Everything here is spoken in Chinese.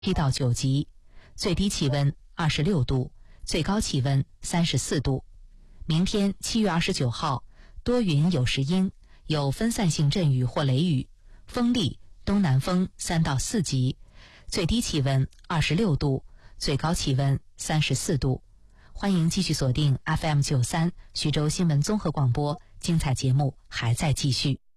1到9级，最低气温26度，最高气温34度。明天7月29号，多云有时阴，有分散性阵雨或雷雨，风力东南风3到4级，最低气温26度，最高气温34度。欢迎继续锁定 FM93 徐州新闻综合广播，精彩节目还在继续。